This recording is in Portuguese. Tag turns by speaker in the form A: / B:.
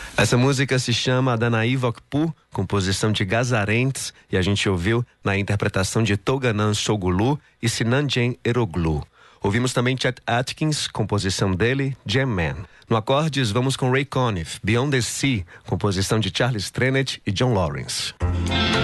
A: Essa música se chama Adanaï Vokpu, composição de Gazarentes, e a gente ouviu na interpretação de Toganan Sogulu e Sinanjen Eroglu. Ouvimos também Chet Atkins, composição dele, Jam Man. No acordes, vamos com Ray Conniff, Beyond the Sea, composição de Charles Trenet e John Lawrence.